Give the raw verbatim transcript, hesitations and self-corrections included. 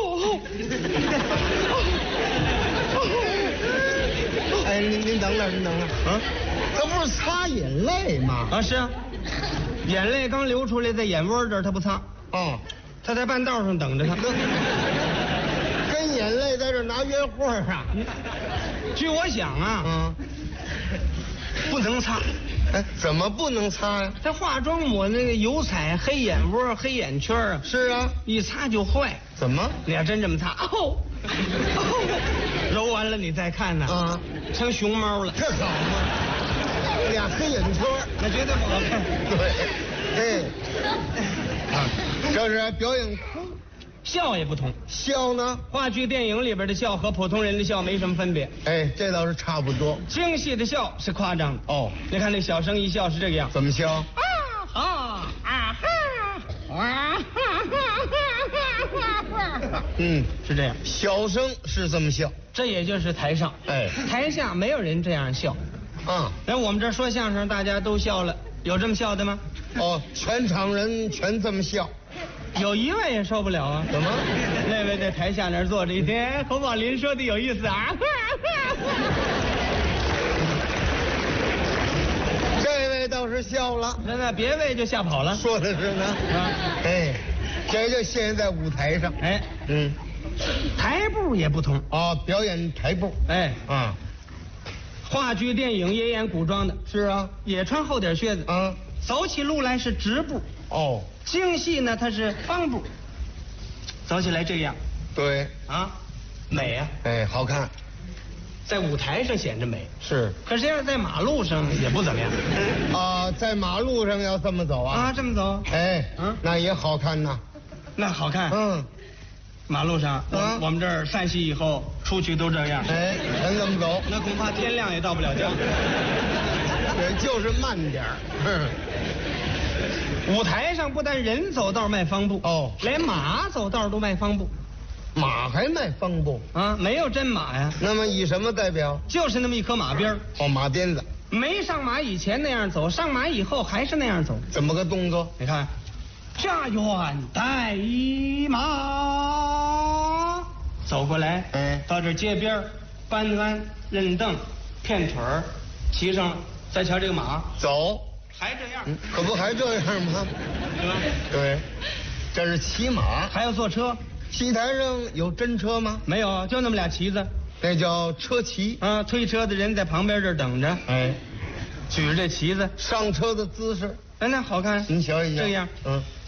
哎，您您等等，您等等啊！这不是擦眼泪吗？ 啊，是啊，眼泪刚流出来，在眼窝这儿，他不擦。 哦， 他在半道上等着他。 跟眼泪在这拿约会啊？ 据我想啊， 嗯， 不能擦。 哎，怎么不能擦呀？ 他化妆抹那个油彩，黑眼窝、黑眼圈啊。 是啊， 一擦就坏。 怎么？ 你要真这么擦，哦，哦揉完了你再看呢， 啊， 成熊猫了。 这好吗？俩黑眼圈， 那绝对不好看。 对，哎，啊，这是表演笑也不同。 笑呢？ 话剧、电影里边的笑和普通人的笑没什么分别。 哎，这倒是差不多。 京戏的笑是夸张的。 哦， 你看那小生一笑是这个样。 怎么笑？ 啊啊啊哈啊哈！嗯，是这样。 小生是这么笑， 这也就是台上。 哎， 台下没有人这样笑。 啊， 那我们这说相声，大家都笑了，有这么笑的吗？ 哦，全场人全这么笑。 有一位也受不了啊！ 怎么？ 那位在台下那儿坐着一天，侯宝林说的有意思啊！ 这位倒是笑了， 那那别位就吓跑了。 说的是呢。 啊， 哎，这就现在舞台上。 哎， 嗯， 台步也不同啊，表演台步。 哎啊， 话剧、电影也演古装的， 是啊， 也穿厚底靴子啊， 走起路来是直步。 哦， 京戏呢，它是方步，走起来这样对， 啊，美啊， 哎，好看， 在舞台上显着美， 是可是要是在马路上也不怎么样啊，在马路上要这么走啊， 啊，这么走， 哎， 嗯那也好看呐， 那好看。 嗯， 马路上，我啊我们这儿散戏以后出去都这样， 哎，全这么走， 那恐怕天亮也到不了家。 对，就是慢点儿， 舞台上不但人走道迈方步， 哦连马走道都迈方步马还卖方步， 啊，没有真马呀， 那么以什么代表？ 就是那么一颗马鞭儿， 哦，马鞭子， 没上马以前那样走，上马以后还是那样走。 怎么个动作？ 你看，家园带一马，走过来， 哎到这街边儿搬鞍认凳片腿儿，骑上，再瞧这个马， 走， 还这样， 嗯可不还这样吗？ 对吧？ 对，这是骑马。 还要坐车， 戏台上有真车吗？ 没有，就那么俩旗子那叫车骑。 啊，推车的人在旁边这儿等着， 哎， 举着这旗子， 上车的姿势， 哎，那好看， 您瞧一瞧。 这样， 嗯，